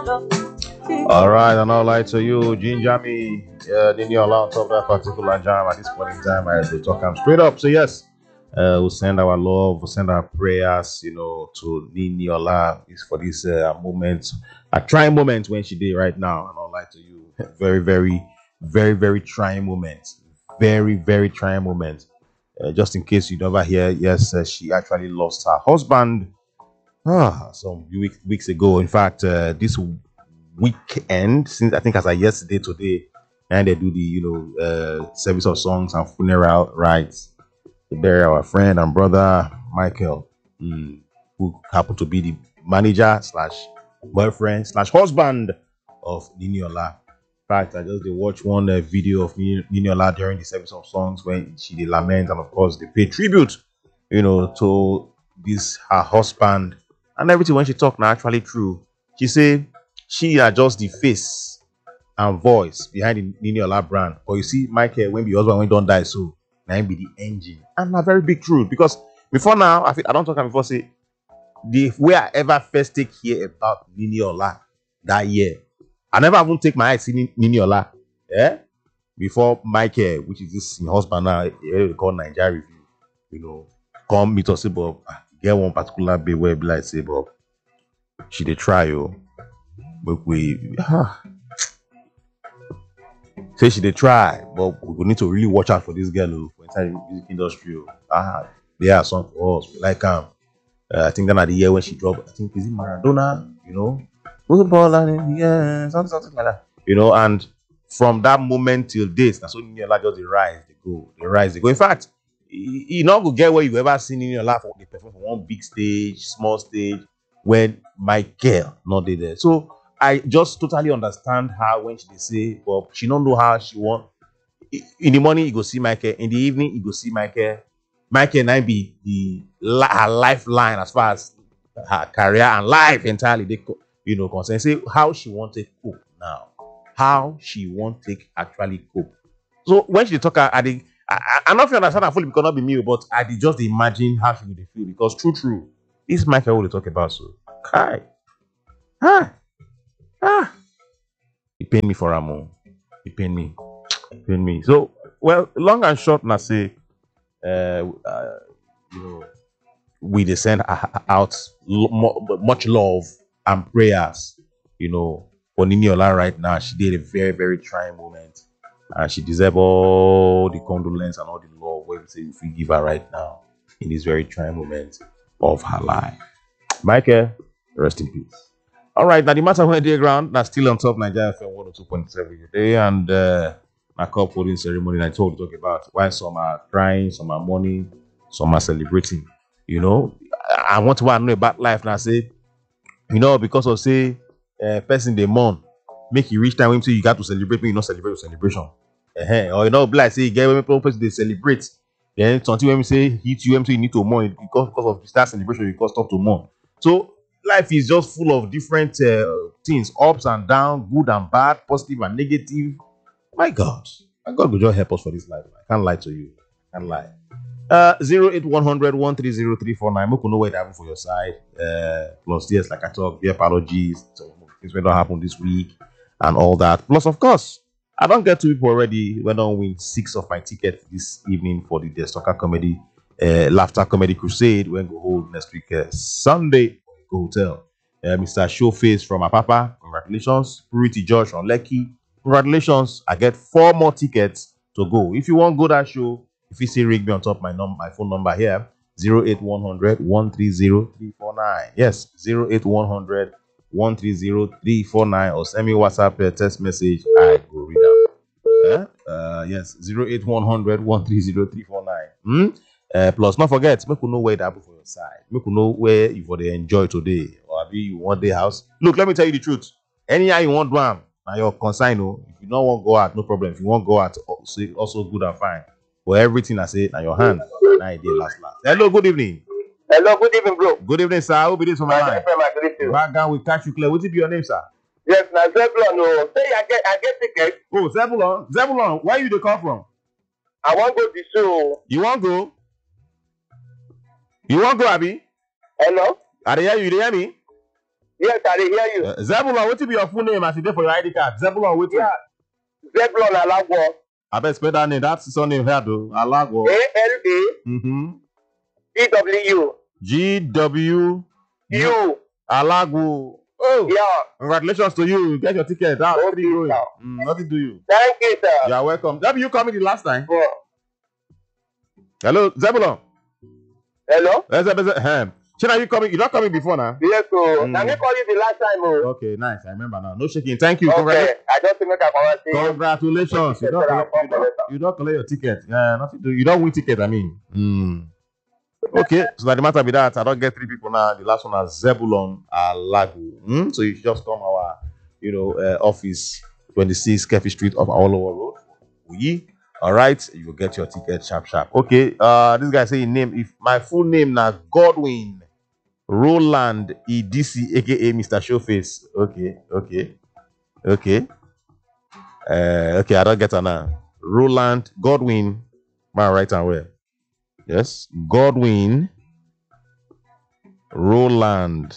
All right, and I'll lie to you, Ginger me. Didn't you allow top that particular jam at this point in time? I will talk him straight up. So yes, we'll send our love, we'll send our prayers, to Nini Ola is for this moment, a trying moment when she did right now. And I'll lie to you, very, very, very, very trying moment, very, very trying moment. Just in case you never hear, yes, she actually lost her husband some weeks ago. In fact, this weekend, since I think as of yesterday, today, and they do the service of songs and funeral rites to bury our friend and brother Michael, who happened to be the manager slash boyfriend slash husband of Niniola. In fact, I just watched one video of Niniola during the service of songs when she did lament, and of course they pay tribute, to this her husband, and everything when she talked now actually true. She said she are just the face and voice behind the Niniola brand. But you see, Michael, when the husband don't die, so now be the engine. And a very big truth, because before now, I don't talk before say the way I ever first take hear about Niniola that year, I never even take my eyes see Niniola. Yeah, before Michael, which is this husband now, they call Nigeria Review, come meet us say, but get one particular bit where be like say, but she dey try but we say she dey try, but we need to really watch out for this girl for inside the music industry. They are song for us. We like I think that at the year when she dropped, I think is it Maradona, football and yeah, something like that. And from that moment till date, that's when Niniola just they rise, they go. In fact, you not go get where you ever seen in your life they perform for one big stage, small stage, when Michael not there. So I just totally understand her when she say, well, she don't know how she want. In the morning, you go see Michael. In the evening, you go see Michael. Michael and I be her lifeline as far as her career and life entirely. They concern. Say how she want to cope now. How she want to actually cope. So when she talk, I not feel understand her fully because not be me, but I did just imagine how she would feel, because true, this Michael will talk about so. Kai. It pain me for Ramon. It pain me. So, well, long and short, I say, we they send out much love and prayers, for Niniola right now. She did a very, very trying moment, and she deserves all the condolence and all the love if we give her right now in this very trying moment of her life. Michael, rest in peace. All right, now the matter when they ground, that's still on top Nigeria FM 102.7 today, and a cup holding ceremony I told you to talk about. Why some are crying, some are mourning, some are celebrating. I want to know about life now. Say, because of say, person they mourn, make you reach time when you got to celebrate, when you not celebrate your celebration. Or be like say, get when person they celebrate, then something when we say hit you, you need to mourn because of that celebration, you can't stop to mourn. So life is just full of different things, ups and downs, good and bad, positive and negative. My God will just help us for this life. I can't lie to you. I can't lie. 08100 130 Make you know what happened for your side. Plus, yes, like I talk, the apologies. So things may not happen this week and all that. Plus, of course, I don't get 2 people already. We don't win 6 of my tickets this evening for the Soccer Comedy, Laughter Comedy Crusade. We're going to hold next week, Sunday, Hotel. Mr. Showface from Apapa, congratulations. Purity George from Lekki, congratulations. I get 4 more tickets to go. If you want to go that show, if you see ring me on top my phone number here, 08100 130 349. Yes, 08100 130 349, or send me WhatsApp text message. I go read them. Yes, 08100 130 349. Plus, not forget, make you know where it happen for your side. Make you know where you for the enjoy today, or maybe you want the house. Look, let me tell you the truth. Anyhow you want one, now your consign. If you don't want to go out, no problem. If you want to go out, also good and fine. But everything I say, now your hand. Now it did last. Hello, good evening. Hello, good evening, bro. Good evening, sir. Who be this from my line? Background with catch you clear. What be your name, sir? Yes, now Zebulon. No, say I get ticket. Oh, Zebulon, where you dey come from? I want go the show. You want go? You want go, Abi? Hello. I dey hear you. You dey hear me? Yes, I dey hear you. Zebulon, what be your full name as you dey for your ID card? Zebulon, what? Yeah. Zebulon Alagwo. I bet spell that name. That's his name here, though. Alagwo. ALA GW. GW. U. Alagwo. Oh. Yeah. Congratulations to you. Get your ticket. That's Okay, pretty good. sir. Nothing to you. Thank you, sir. You are welcome. That you called me the last time. Yeah. Hello, Zebulon. Hello? Shana, you coming? You not coming before now? Yes, so let me call you the last time. Oh. Okay, nice. I remember now. No shaking. Thank you. Okay, I just make a comment. Congratulations. You don't collect your ticket. Yeah, nothing to, you don't win ticket, I mean. Okay, so that the matter be that I don't get 3 people now. The last one is Zebulon Alagwo. So you just come our, office 26 Kefi Street of Awolowo Road. All right, you will get your ticket sharp. Okay, this guy say name. If my full name now Godwin Roland EDC, aka Mr. Showface. Okay. I don't get her now. Roland Godwin, my right and where? Yes, Godwin Roland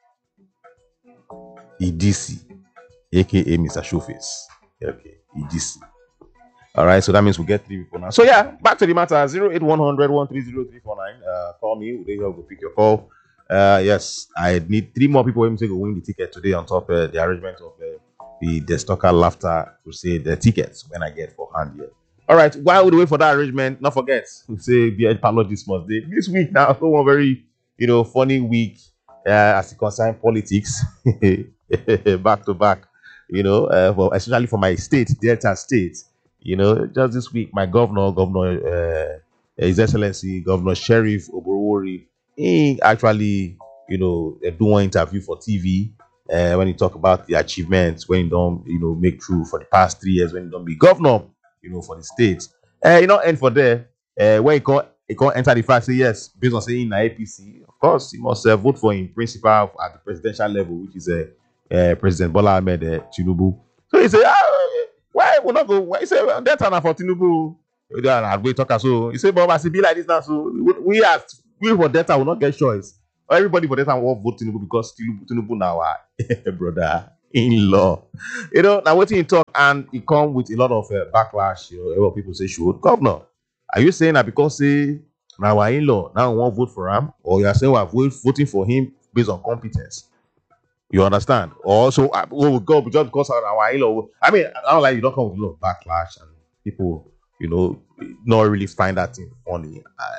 EDC, aka Mr. Showface. Okay, EDC. All right, so that means we get 3 people now. So yeah, back to the matter. 08100 130 Call me. They will pick your call. Yes, I need 3 more people who will win the ticket today on top of the arrangement of the Destocker Laughter Crusade the tickets when I get for hand here. All right, while we wait for that arrangement, not forget to say the apologies must day. This week now, so one very funny week as it concerns politics, back to back. Especially for my state, Delta State. Just this week, my governor, His Excellency Governor Sheriff Oborowori, he actually, do one interview for TV when he talk about the achievements when he don't, make true for the past 3 years when he don't be governor, for the state. And for there, when he can't enter the fact, say yes, based on saying in the APC, of course, he must vote for him principal at the presidential level, which is President Bola Ahmed Tinubu. So he said, why will not go? He said, that's enough for Tinubu. We talk so. He said, but as it be like this now, so we for Delta will not get choice. Everybody for Delta will vote Tinubu because Tinubu now our brother-in-law. Now waiting he talk and he come with a lot of backlash. A lot of people say, should governor, are you saying that because say now our in-law now we won't vote for him, or you are saying we are voting for him based on competence? You understand? Also, we will go just because our in-law. I mean, I don't like you don't come with a lot of backlash and people, not really find that thing funny.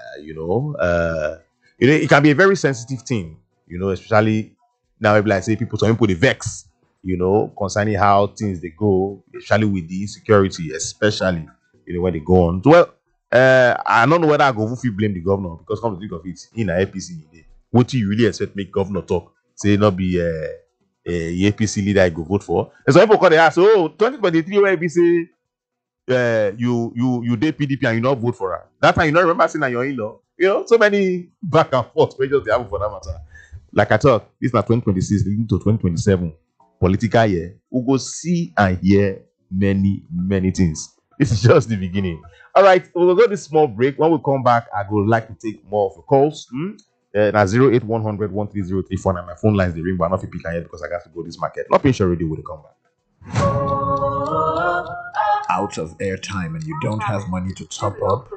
It can be a very sensitive thing. Especially now, like say some people they vex. Concerning how things they go, especially with the insecurity, especially when they go on. Well, I don't know whether I go if you blame the governor because come to think of it, in an APC, what do you really expect make governor talk? Say not be a APC leader I go vote for. And so people call the ask, 2023 where we say you did PDP and you not vote for her. That time you not remember saying that your in-law. So many back and forth pages they have for that matter. Like I thought, this is not 2026 leading to 2027 political year. We go see and hear many things. This is just the beginning. All right, we'll go this small break. When we come back, I would like to take more of your calls. Now 08100 130 my phone lines they ring, but I'm not picking yet because I got to go this market. Not sure already will come back. Out of airtime and you don't have money to top up.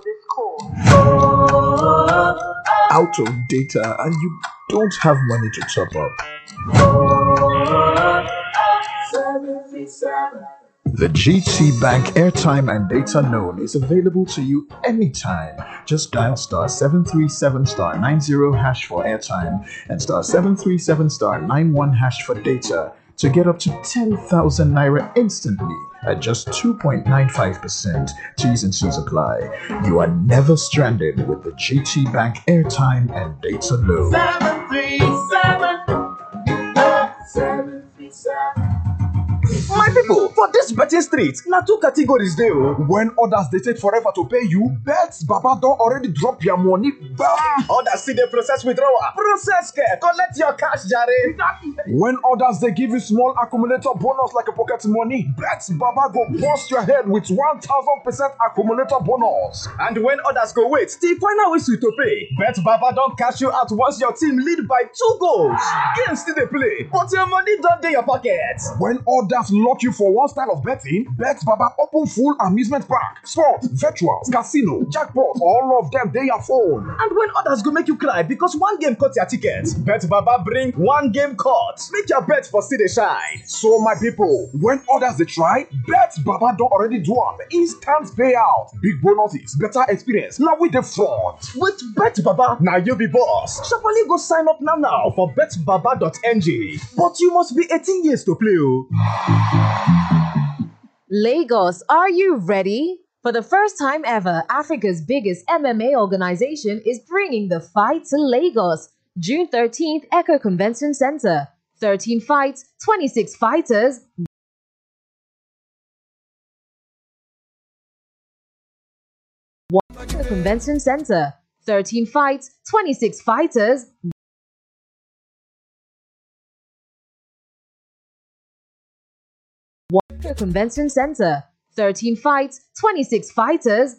Out of data and you don't have money to top up. The GT Bank airtime and data loan is available to you anytime. Just dial *737*90# for airtime and *737*91# for data to get up to 10,000 naira instantly at just 2.95%. T's and C's apply. You are never stranded with the GT Bank airtime and data loan. 737. My people, for this betting street, now two categories there. When others they take forever to pay you, Bets Baba don't already drop your money. Bam! Others see the process withdrawal. Process care, collect your cash, Jare. When others they give you small accumulator bonus like a pocket money, Bets Baba go bust your head with 1000% accumulator bonus. And when others go wait, the final whistle to pay, Bet Baba don't cash you out once your team lead by 2 goals. Games still they play, but your money don't in your pocket. When others lock you for one style of betting, Bet Baba open full amusement park, sport, virtuals, casino, jackpot, all of them they your phone. And when others go make you cry because one game cut your ticket, Bet Baba bring one game cut. Make your bet for still they shine. So my people, when others they try, Bet Baba don't already do am. Instant payout, big bonuses, better experience. Now with the front. With Bet Baba, now you be boss. Sharply go sign up now for betbaba.ng. But you must be 18 years to play. Lagos, are you ready? For the first time ever, Africa's biggest MMA organization is bringing the fight to Lagos. June 13th, Echo Convention Center. 13 fights, 26 fighters. Echo Convention Center. 13 fights, 26 fighters. Echo Convention Center. 13 fights, 26 fighters.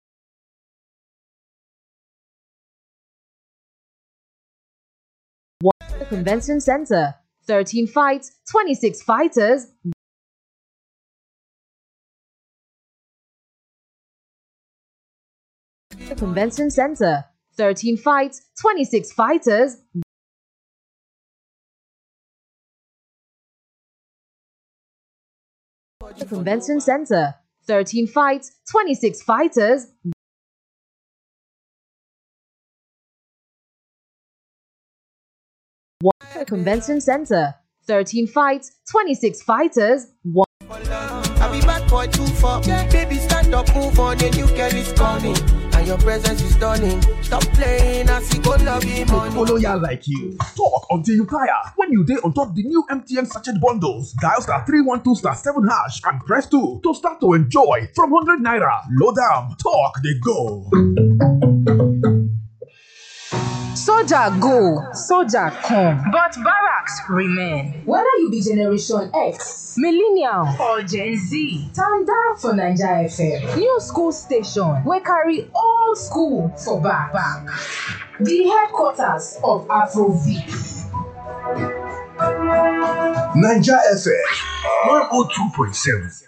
Echo Convention Center. 13 fights, 26 fighters. Echo Convention Center. 13 fights, 26 fighters. Echo Convention Center. 13 fights, 26 fighters. Echo Convention Center. 13 fights, 26 fighters. I'll be bad boy too far. Baby, stand up, move on, a new girl is coming. And your presence is stunning. Stop playing, I see good love in money. Follow ya like you. Talk until you tire. When you day on top the new MTN sachet bundles, dial *312*7# and press 2 to start to enjoy from 100 naira. Low down, talk they go. Soldier go, soldier come, but barracks remain. Whether you be Generation X, Millennial or Gen Z, stand down for Naija FM. New school station We carry old school for back. The headquarters of Afrobeat. Naija FM 102.7.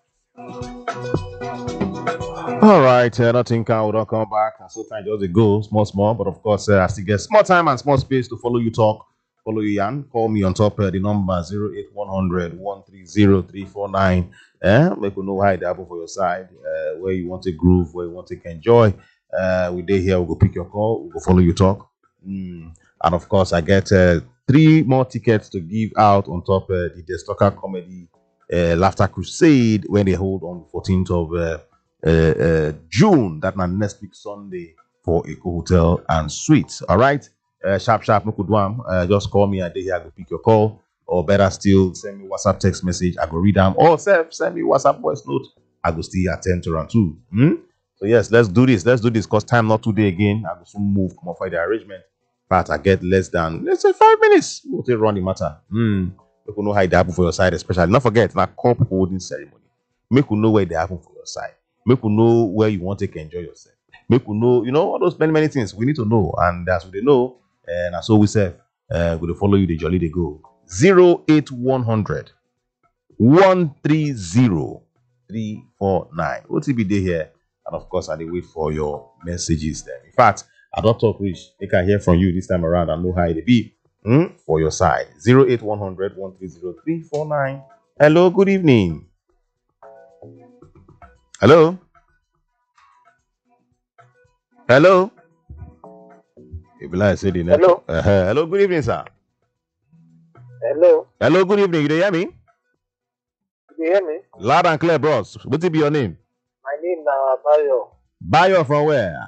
All right, nothing can we don't come back. And so time just go small, but of course, I still get small time and small space to follow you talk, follow you Yan. Call me on top the number 08100 130 349. Make you know how it happen for your side, where you want to groove, where you want to enjoy. We day here, we'll go pick your call, we'll go follow you talk. And of course, I get 3 more tickets to give out on top the Destocker Comedy Laughter Crusade when they hold on the 14th of June. That na next week Sunday for Eco Hotel and Suites. All right, sharp make you do am. Just call me and day here I go pick your call, or better still send me WhatsApp text message, I go read them, or send me WhatsApp voice note, I go still attend to round 2. So yes, let's do this because time not today again. I go soon move come off the arrangement, but I get less than, let's say, 5 minutes. We'll take run the matter. Make you know how it happen for your side, especially. Not forget na cup holding ceremony. Make you know where they happen for your side. Make you know where you want to enjoy yourself. Make you know, all those many things we need to know. And as we know, and as we say, we'll follow you the jolly they go. 08100 130 349. OTB day here. And of course, I dey wait for your messages there. In fact, I don't talk rich. I can hear from you this time around and know how it be for your side. 08100 130 349. Hello, good evening. Hello? Hello? Hello? Hello, good evening, sir. Hello? Hello, good evening. You dey hear me? You hear me? Loud and clear, bros. What will be your name? My name is Bayo. Bayo from where?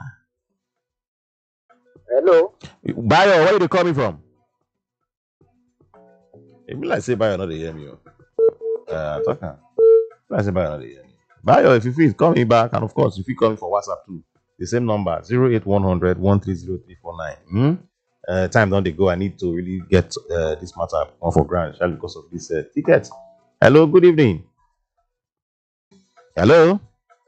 Hello? Bayo, where you coming from? It be like say Bayo not dey hear me. Talking. I say Bayo. Bayo, if you feel call me back, and of course, if you call me for WhatsApp too, the same number 08100 130 time don't they go? I need to really get this matter on for granted, especially because of this ticket. Hello, good evening. Hello,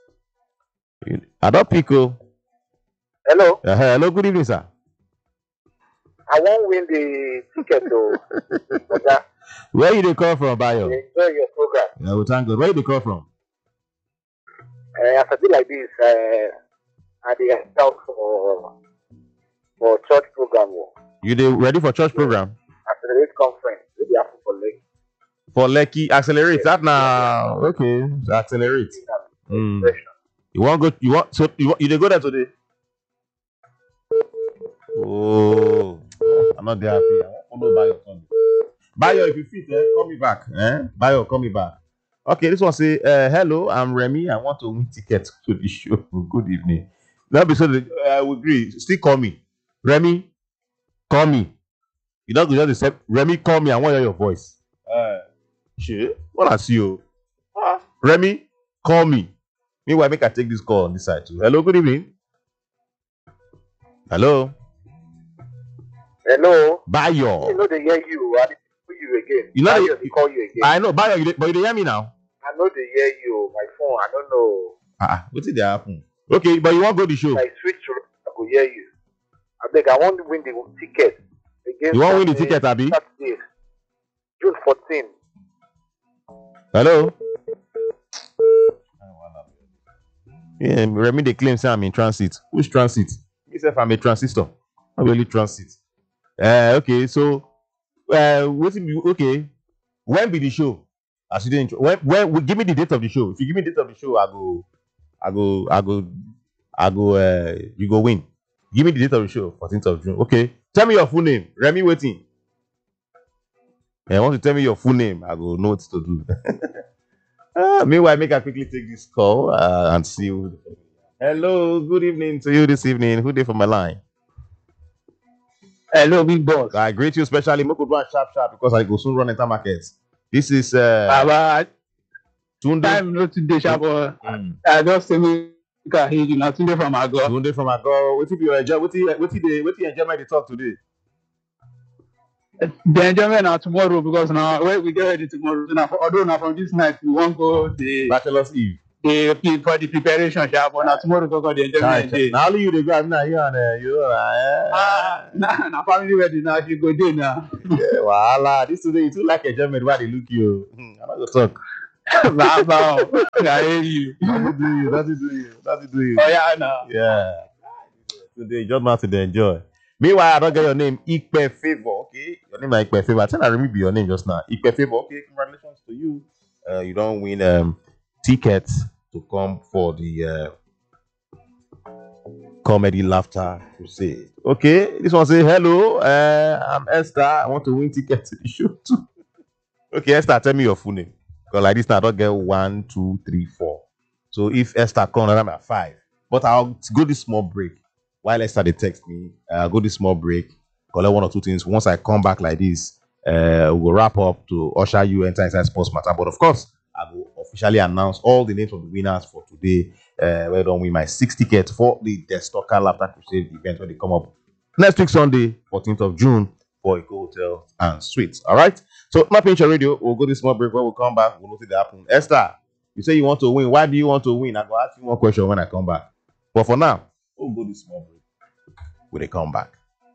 Adop Pico. Hello. Hello, good evening, sir. I won't win the ticket though. But Where you dey call from, Bayo? enjoy your program. Yeah, we thank God. Where you dey call from? As I do like this, I dey out for church program. You dey ready for church program? Accelerate conference. Maybe happen for late. For Lekki, accelerate that now. Okay, so accelerate. You want go? You want you dey go there today? Oh, I'm not there happy. I want to follow Bayo. Bayo, if you fit, call me back. Bayo, call me back. Okay, this one say, hello, I'm Remy. I want to win tickets to the show. Good evening. Now, so I will agree. Still call me. Remy, call me. You don't just say, Remy, call me. I want to hear your voice. Sure. What I see you? Remy, call me. Meanwhile, make I take this call on this side too. Hello, good evening. Hello. Hello. Bayo. You know they hear you. I didn't call you again. You know Bayo, they call you again. I know, Bayo, but you dey hear me now? I know they hear you. My phone, I don't know. What did that happen? Okay, but you want to go to the show? I switch to I go hear you. I beg, I want to win the ticket. Against You want to win the ticket, Abi? Saturday, June 14. Hello? Yeah, Remy, they claim say I'm in transit. Which transit? Myself, I'm a transistor. Not really transit. Okay, so, okay. When be the show? As you didn't. When give me the date of the show. If you give me the date of the show, you go win. Give me the date of the show, 14th of June. Okay. Tell me your full name. Remy waiting. I want to tell me your full name. I go know what to do. Meanwhile, make I quickly take this call and see who. Hello, good evening to you this evening. Who there for my line? Hello, big boss. I greet you especially. Make run sharp because I go soon run enter markets. This is Baba, Tunde. time no today, sharp. I just say me can hear you now. Tunde from Ago. Tunde from Ago. What if you enjoy? What you enjoy my talk today? The enjoyment now tomorrow because now we get ready tomorrow. So now, although now from this night we won't go the Bachelor's Eve. For the preparation, sharp. But now tomorrow we go the enjoyment day. Now only you the go. I'm not here and you. Now family wedding now you go there now. Yeah, voila. This today you too like enjoyment. Why they look you? I'm not gonna talk. Baba, I hear you. That's it do you. Oh yeah, now. Yeah. Today just not to enjoy. Meanwhile, I don't get your name, Ikpe Favor. Okay, your name is Ikpe Favor. I think I remember your name just now. Ikpe Favor. Okay, congratulations to you. You don't win tickets to come for the Comedy Laughter Crusade. Okay, this one say hello. I'm Esther. I want to win tickets to the show too. Okay, Esther, tell me your full name. Because like this now, I don't get 1, 2, 3, 4. So if Esther comes, I'm at 5. But I'll go this small break. While Esther they text me, I'll go this small break, collect 1 or 2 things. Once I come back like this, we'll wrap up to usher you enter inside Sports Matter. But of course, I will officially announce all the names of the winners for today. Where don't win my 6 tickets for the Destoka Laughter Crusade event when they come up next week Sunday, 14th of June for Eco Hotel and Suites. All right. So, not pinch your radio. We'll go this small break. When we come back, we'll notice that happen. Esther, you say you want to win. Why do you want to win? I'm going to ask you one question when I come back. But for now, we'll go this small break. When they come back.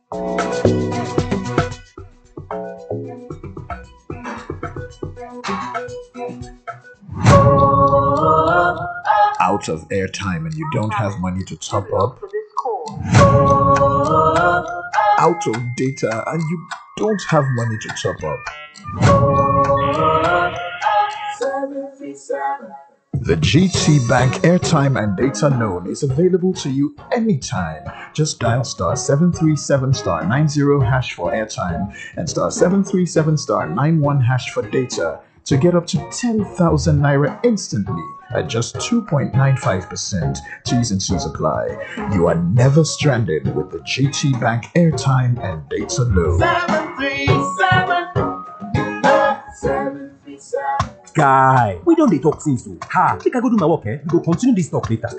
Out of airtime and you don't have money to top up? Out of data and you don't have money to top up? The GT Bank airtime and data loan is available to you anytime. Just dial star 737 star 90 hash for airtime and star 737 star 91 hash for data to get up to 10,000 naira instantly at just 2.95%. T's and C's apply. You are never stranded with the GT Bank airtime and data loan. 737 Guy, we don't dey talk since o. Ha, make I go do my work, eh? We go continue this talk later.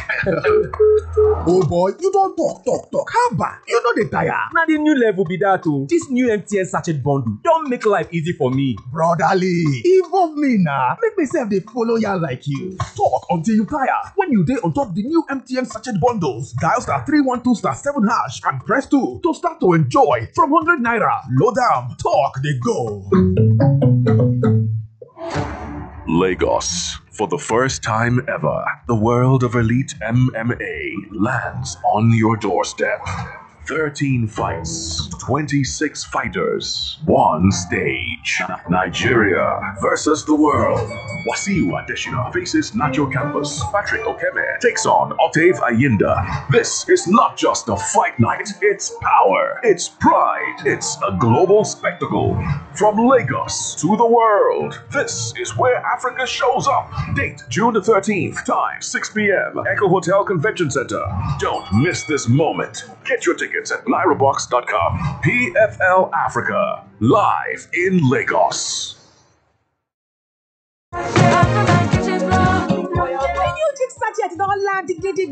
Oh boy, you don talk. Haba, you no dey tire. Na the new level be that o. This new MTN sachet bundle don make life easy for me. Brotherly, involve me na. Make me sef dey follow ya like you. Talk until you tire. When you dey on top the new MTN sachet bundles, dial *312*7# and press 2 to start to enjoy from 100 naira. Load am, talk dey go. Lagos. For the first time ever, the world of elite MMA lands on your doorstep. 13 fights, 26 fighters, one stage. Nigeria versus the world. Wasiu Adesina faces Nacho Campos. Patrick Okeme takes on Octave Ayinda. This is not just a fight night, it's power, it's pride, it's a global spectacle. From Lagos to the world, this is where Africa shows up. Date June the 13th, time 6 p.m. Echo Hotel Convention Center. Don't miss this moment. Get your tickets at lyrabox.com. PFL Africa, live in Lagos. New chick sachet don land.